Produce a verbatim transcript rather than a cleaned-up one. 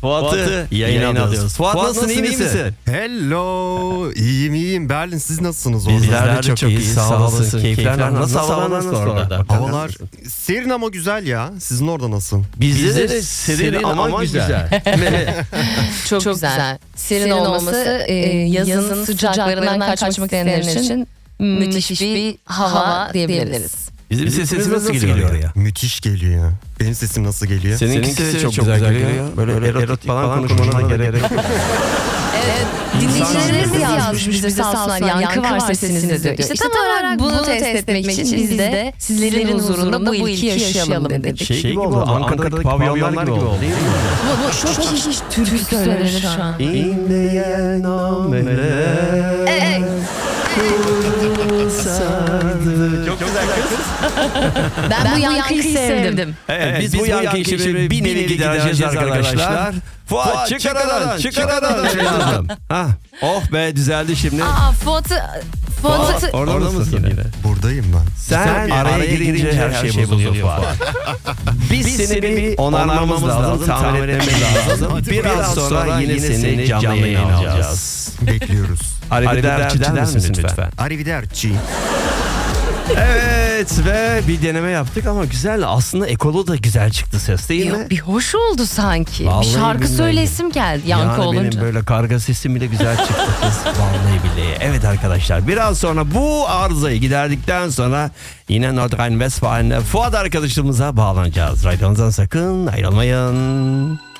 Fuat'ı yayına alıyoruz. Fuat, Fuat nasılsın, iyi misin? misin? Hello, iyiyim iyiyim. Berlin, siz nasılsınız orada? Bizler de çok, çok iyiyiz, sağ olasın. Keyifler nasıl? Nasıl havalar nasıl orada? Havalar serin ama güzel ya. Sizin orada nasıl? Bizde, Bizde de serin, serin ama, ama güzel. güzel. çok, çok güzel. Serin, serin olması e, yazın sıcaklarından kaçmak isteyenler için müthiş bir hava diyebiliriz. Bizim sesimiz nasıl geliyor ya? Müthiş geliyor ya. Benim sesim nasıl geliyor? Seninkisi de çok, çok güzel geliyor. geliyor. Böyle, Böyle erotik, erotik falan konuşmana gerek yok. Evet, dinleyicilerimiz yazmış bize sağ olsunlar. Yankı var sesinizde diyor. İşte tam olarak bunu test etmek için biz de sizlerin huzurunda bu ilki yaşayalım dedik. Şey gibi oldu, Ankara'daki pavyonlar gibi oldu değil mi? Bu çok iyi türkü söylenir şu an. İnleyen amele sardı. Çok güzel kız. Ben, ben bu yankıyı sevdim. Evet, biz, biz bu yankıyı şimdi bir nevi gidereceğiz arkadaşlar. Fuat çıkar aradan, çıkar aradan. Ha, oh be düzeldi şimdi. Aa, Fuat'ı... Fuat'ı... Orada, Orada mısın yine? yine? Buradayım ben. Sen, Sen araya, araya girince her, her şey bozuluyor Fuat. Biz, biz seni bir onarmamız lazım, tamir etmemiz lazım. Biraz sonra yine seni canlı yayına alacağız. Bekliyoruz. Arrivederci der misin lütfen? Arrivederci. Evet ve bir deneme yaptık ama güzel. Aslında ekolu da güzel çıktı ses değil mi? Bir, bir hoş oldu sanki. Vallahi bir şarkı söylesim geldi yankı yani olunca. Benim böyle karga sesim bile güzel çıktı kız. Vallahi billahi. Evet arkadaşlar, biraz sonra bu arızayı giderdikten sonra yine Nordrhein-Westfalen'de Fuat arkadaşımıza bağlanacağız. Radyo'nuzdan sakın ayrılmayın.